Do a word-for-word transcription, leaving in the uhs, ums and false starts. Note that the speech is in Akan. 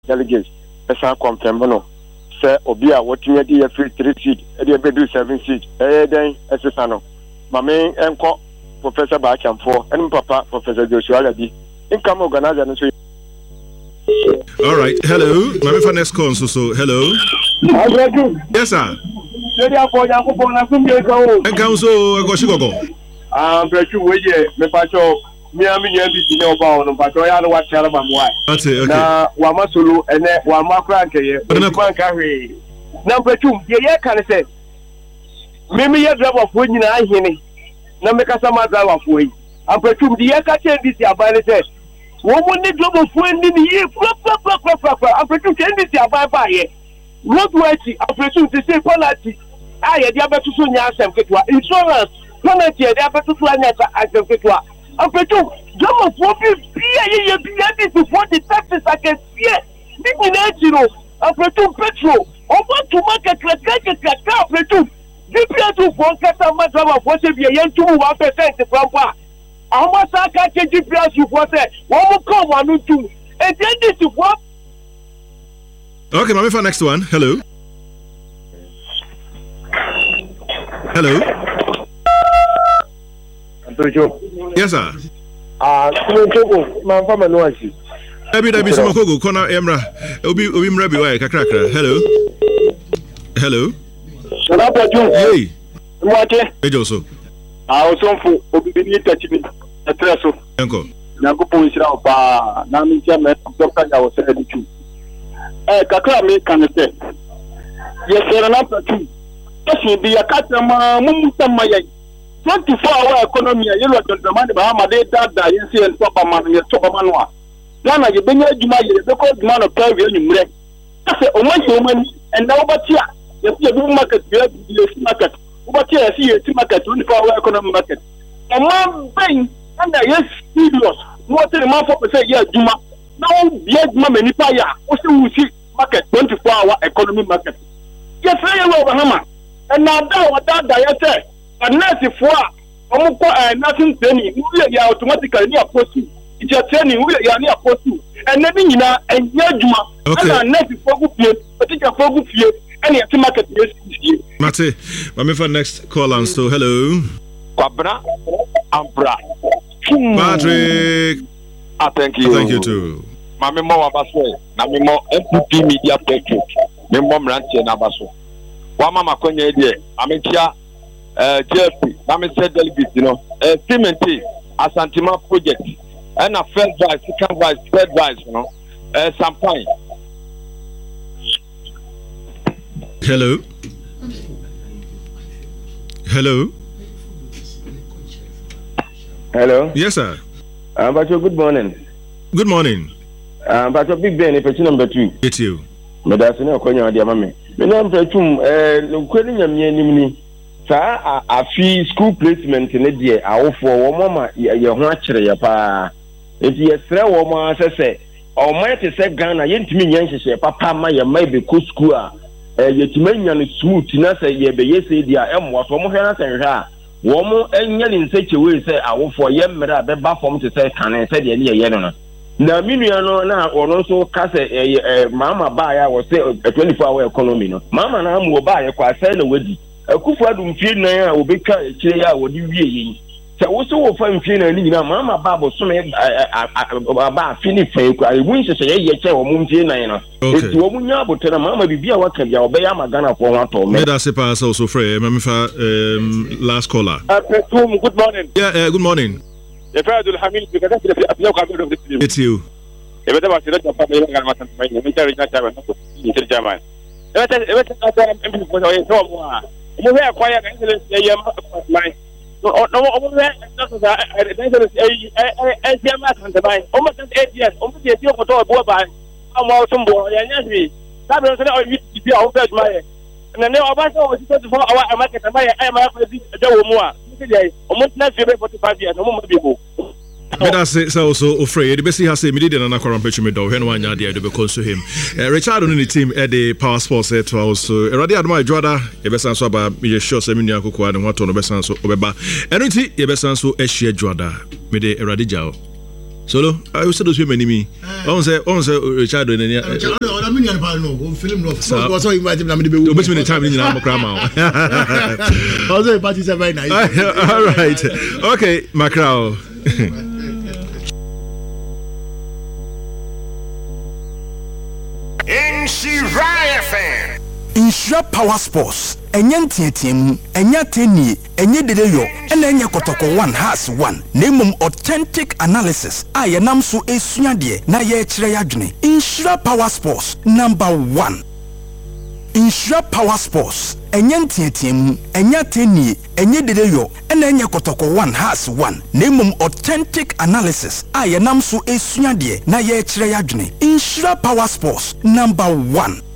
delegates esa confirm no say obi a wotime dey free three seat e dey be do seven seat eh den esesa no mame enko Professor Bachamfo and Papa Professor Joshua Alabi income organizer no. All right, hello. Mame for next call so so hello. Yes sir. Enka so agoshigogo. Ah, prechu weye me pacho mi ami nyambi ti ne oba ono pacho ya no wa chala mamwa. Okay, okay. Na wa masolo ene wa makra nkeye. Kwa nka hwe. Na prechu ye ye kan se mimi ye driver fo nyina ahene. Na me kasa ma driver fo yi. Aprechu di ye ka che ndi si abale se. Wo mo ni driver fo ndi ni ye fla fla fla fla fla. Aprechu che ndi si abale ba ye. Road worthy aprechu ti say penalty. Ah ye dia betu so nya asem ketwa. Insurance penalty ye dia betu so nya asem ketwa. Aprechu driver fo bi bia ye ye bia di to for the taxes against fear. Ni ni na jiro. Aprechu petrol. Obo to market kaka kaka aprechu. G P S for kata ma driver for se bia ye ntumu one percent from pa. Àwọn sa ka che G P S for se wọ́n mu come one two. E dey this for. Okay, mami for next one. Hello. Hello. Antojo. Yes sir. Ah, Antojo, man fa manuachi. Ebi da bi so kogo kona emra. Obi obi mra bi wa kakra kakra. Hello. Hello. Salaba Jun. Hey. Mwate. Ejo so. Ah, osonfu obi bi ni tachi bi. Atreso. Enko. Na ko po isira opa na mi je me doctor ya wo se editu. Eh kakra me kan se. Ye sera na patu. Kasi bi yakata ma mumu tamma yai. twenty-four hour economy ye lo dondoma de ba ma de dada ye se en topa man ye topa manwa. Gana ye benye adwuma ye be ko adwuma no pa wi anwumre. Kasi o ma ye o mani en na obatia ye ye bu market ye ye market. Obatia ye si ye ti market twenty-four hour economy market. O ma ben and yes serious. What the man for say ye adwuma. Now be adwuma mani pa ya. O se wu si market twenty-four hour economy market. Ye say ye wo bahama. And now that what that ye say a nurse for omo ko nursing training we ya automatically ni apostu. It's a training we ya ni apostu. And na bi nyina enya adwuma. And nurse for go pie, teacher for go pie. And ye market yes. Mate, mami for next call and so hello. Kwabra Ampra. Patrick. Ah, thank you. Thank you too. Mami mo wabaso. Na mi mo M P P media package. Mi mo mranche na baso. Wa mama kwenye ide. Ametia eh J P. Mami said delegate, you know. Eh Cement Asantima project. And a first vice, second vice, third vice, you know. Eh Sampine. Hello. Hello. Hello. Yes, sir. Um, but good morning. Good morning. Um, but Big Ben, if it's number two. It's you. But that's no conya, dear mammy. The number two, uh, no quelling a me. Sir, a fee school placement in a dear, I offer one mama, your watcher, your pa. If you throw woman, I say, or might say Ghana, yet me, Yansha, papa, my, maybe cool school. Uh, yet many and smooth, Nasa, ye be yes, dear, M was one more and her. Woman and in such a way say I will for yem mera be ba form to say can I say the year no. Na minu no na or also cast a mama buy was say a twenty-four hour economy no. Mama na mo buy kwa say no wedi. Akufu adum fie na obi ka kire ya wodi wie yi. Se wo so wo fa mfie na ni na mama ba bo so me ba fini fa kwa e wun hye ye che wo mfie na no. Eti wo munya abotena mama bibia waka bia obe ya magana for one to me. Me da se pass also free. Me fa um last caller. Uh, good morning. Yeah, uh, good morning. If I do Hamil because I feel of the team. It's you. If I was to family and my family, we carry that German. It's German. If I if I so more. You have quiet excellence my no no over there as German and by almost eight years, almost a year for to by I'm also born. Yes, that was you be out of my and then I was twenty-four hour market and I am a more. Almost not forty-five years, no people. But I say so afraid. The best he has said, me did an anacron picture me do. When one year there, they be close to him. Richard on the team at the Power Sports at also. Already at my Jordan, the best answer about me show seminar kuku and what on the best answer obeba. Anything the best answer is share Jordan. Me de already jao. Solo, I was supposed to be me. On say, on say, Richard, and then I mean, I know, film of so was so invited me to be with me time in our grandma. Also, parties are very nice. All right. Okay, Macau. Inshira fan. Inshira Power Sports. Enye ntietiemu, enye teni, enye dedeyo, ene enye kotoko one has one. Nemum authentic analysis. Aye namso esunyadie na ye chire yadwene. Inshira Power Sports number one. Inshira Power Sports. Enye ntietiemu, enye teni, enye dedeyo, ene enye kotoko one has one. Nemum authentic analysis. Aye namso esunyadie na ye chire yadwene. Inshira Power Sports number one.